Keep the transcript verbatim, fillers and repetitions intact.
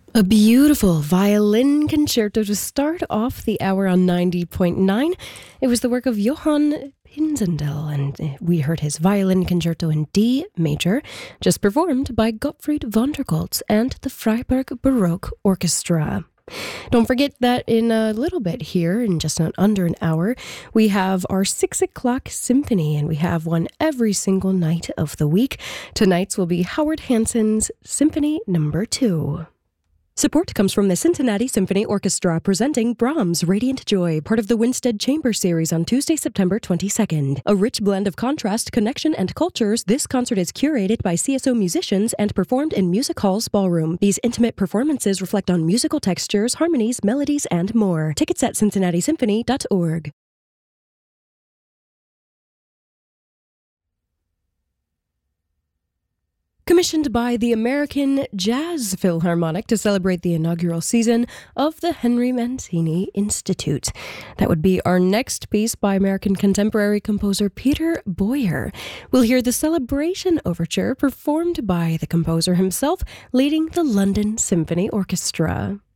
A beautiful violin concerto to start off the hour on ninety point nine. It was the work of Johann Pinzendel, and we heard his violin concerto in D major, just performed by Gottfried von der Goltz and the Freiburg Baroque Orchestra. Don't forget that in a little bit here, in just under an hour, we have our six o'clock symphony, and we have one every single night of the week. Tonight's will be Howard Hansen's Symphony Number Two. Support comes from the Cincinnati Symphony Orchestra presenting Brahms' Radiant Joy, part of the Winstead Chamber Series on Tuesday, September twenty-second. A rich blend of contrast, connection, and cultures, this concert is curated by C S O musicians and performed in Music Hall's ballroom. These intimate performances reflect on musical textures, harmonies, melodies, and more. Tickets at cincinnati symphony dot org. Commissioned by the American Jazz Philharmonic to celebrate the inaugural season of the Henry Mancini Institute. That would be our next piece by American contemporary composer Peter Boyer. We'll hear the Celebration Overture performed by the composer himself, leading the London Symphony Orchestra.